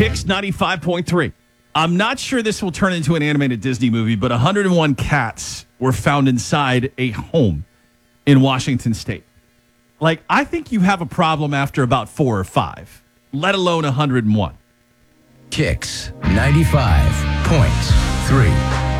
Kicks 95.3. I'm not sure this will turn into an animated Disney movie, but 101 cats were found inside a home in Washington State. Like, I think you have a problem after about 4 or 5, let alone 101. Kicks 95.3.